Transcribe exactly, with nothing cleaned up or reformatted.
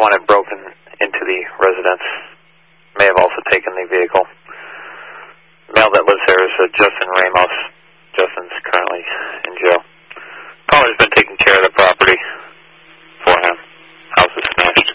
someone had broken into the residence. May have also taken the vehicle. Male that lives there is uh, Justin Ramos.